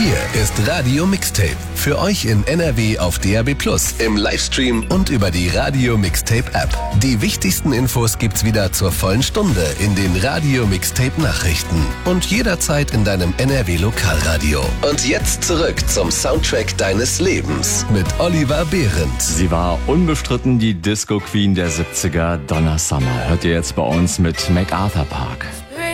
Hier ist Radio Mixtape. Für euch in NRW auf DAB+, im Livestream und über die Radio Mixtape App. Die wichtigsten Infos gibt's wieder zur vollen Stunde in den Radio Mixtape Nachrichten und jederzeit in deinem NRW Lokalradio. Und jetzt zurück zum Soundtrack deines Lebens mit Oliver Behrendt. Sie war unbestritten die Disco Queen der 70er, Donna Summer. Hört ihr jetzt bei uns mit MacArthur Park.